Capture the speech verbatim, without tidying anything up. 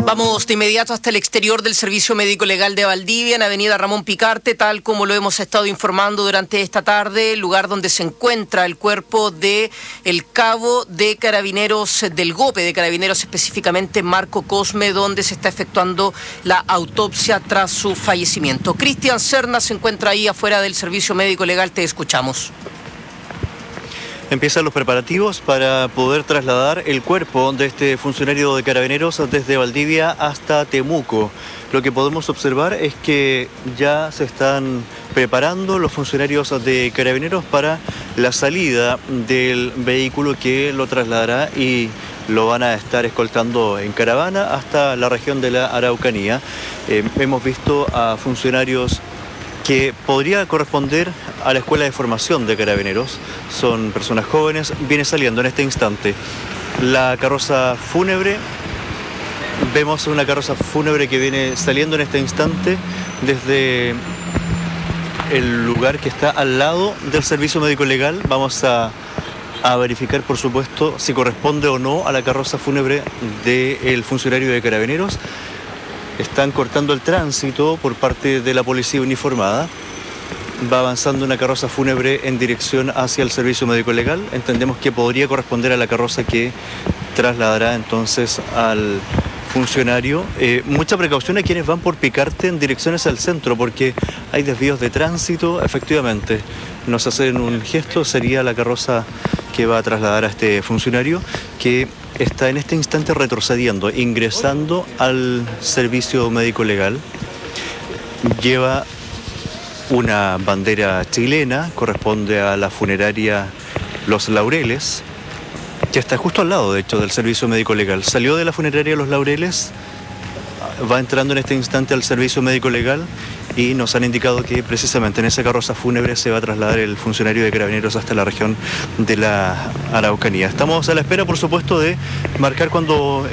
Vamos de inmediato hasta el exterior del Servicio Médico Legal de Valdivia, en Avenida Ramón Picarte, tal como lo hemos estado informando durante esta tarde, lugar donde se encuentra el cuerpo de el cabo de Carabineros, del GOPE de Carabineros, específicamente Marco Cosme, donde se está efectuando la autopsia tras su fallecimiento. Cristian Serna se encuentra ahí afuera del Servicio Médico Legal, te escuchamos. Empiezan los preparativos para poder trasladar el cuerpo de este funcionario de Carabineros desde Valdivia hasta Temuco. Lo que podemos observar es que ya se están preparando los funcionarios de Carabineros para la salida del vehículo que lo trasladará y lo van a estar escoltando en caravana hasta la región de la Araucanía. Eh, hemos visto a funcionarios que podría corresponder a la Escuela de Formación de Carabineros. Son personas jóvenes, viene saliendo en este instante la carroza fúnebre. Vemos una carroza fúnebre que viene saliendo en este instante desde el lugar que está al lado del Servicio Médico Legal. Vamos a, a verificar, por supuesto, si corresponde o no a la carroza fúnebre del funcionario de Carabineros. Están cortando el tránsito por parte de la policía uniformada. Va avanzando una carroza fúnebre en dirección hacia el Servicio Médico Legal. Entendemos que podría corresponder a la carroza que trasladará entonces al funcionario. Eh, mucha precaución a quienes van por Picarte en direcciones al centro, porque hay desvíos de tránsito. Efectivamente, nos hacen un gesto, sería la carroza que va a trasladar a este funcionario, que está en este instante retrocediendo, ingresando al Servicio Médico Legal. Lleva una bandera chilena, corresponde a la funeraria Los Laureles, que está justo al lado, de hecho, del Servicio Médico Legal. Salió de la funeraria Los Laureles, va entrando en este instante al Servicio Médico Legal y nos han indicado que precisamente en esa carroza fúnebre se va a trasladar el funcionario de Carabineros hasta la región de la Araucanía. Estamos a la espera, por supuesto, de marcar cuando